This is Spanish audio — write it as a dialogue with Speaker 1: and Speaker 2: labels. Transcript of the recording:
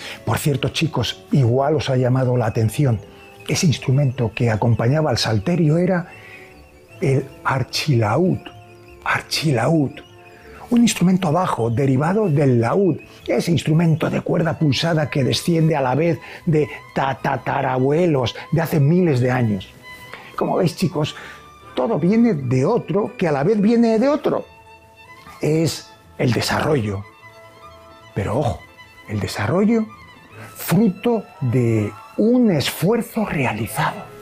Speaker 1: Por cierto, chicos, igual os ha llamado la atención. Ese instrumento que acompañaba al salterio era el archilaúd. Archilaúd. Un instrumento bajo, derivado del laúd. Ese instrumento de cuerda pulsada que desciende a la vez de tatarabuelos de hace miles de años. Como veis, chicos, todo viene de otro que a la vez viene de otro. Es el desarrollo. Pero ojo, el desarrollo fruto de un esfuerzo realizado.